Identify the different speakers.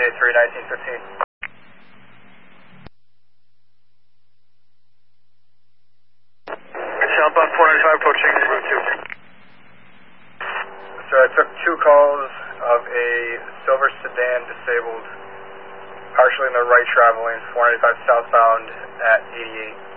Speaker 1: 183, 1915.
Speaker 2: Southbound 495 approaching Route 2.
Speaker 1: So I took two calls of a silver sedan disabled, partially in the right travel lane, 495 southbound at 88.